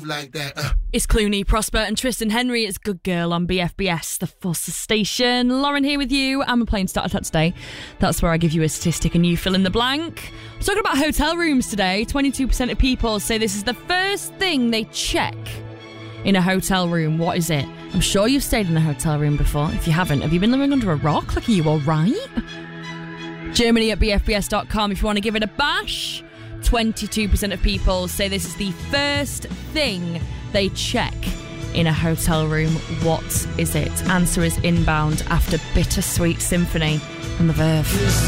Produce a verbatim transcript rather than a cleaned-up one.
move like that. Uh. It's Clooney, Prosper and Tristan Henry. It's Good Girl on B F B S, the Foster Station. Lauren here with you. I'm a plain starter today. That's where I give you a statistic and you fill in the blank. We're talking about hotel rooms today. twenty-two percent of people say this is the first thing they check in a hotel room. What is it? I'm sure you've stayed in a hotel room before. If you haven't, have you been living under a rock? Like, are you all right? Germany at B F B S dot com if you want to give it a bash. twenty-two percent of people say this is the first thing they check in a hotel room. What is it? Answer is inbound after Bittersweet Symphony on The Verve.